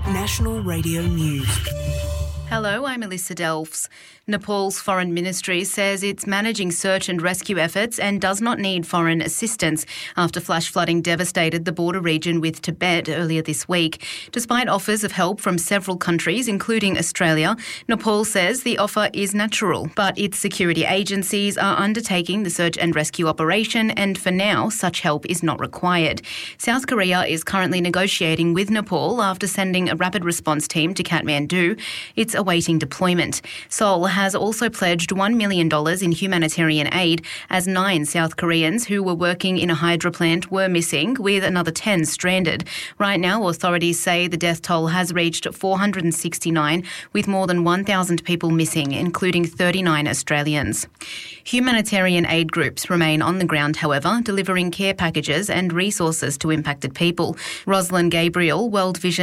National Radio News. Hello, I'm Alyssa Delfs. Nepal's foreign ministry says it's managing search and rescue efforts and does not need foreign assistance after flash flooding devastated the border region with Tibet earlier this week. Despite offers of help from several countries, including Australia, Nepal says the offer is natural, but its security agencies are undertaking the search and rescue operation, and for now, such help is not required. South Korea is currently negotiating with Nepal after sending a rapid response team to Kathmandu. It's awaiting deployment. Seoul has also pledged $1 million in humanitarian aid as 9 South Koreans who were working in a hydro plant were missing, with another 10 stranded. Right now, authorities say the death toll has reached 469, with more than 1,000 people missing, including 39 Australians. Humanitarian aid groups remain on the ground, however, delivering care packages and resources to impacted people. Rosalind Gabriel, World Vision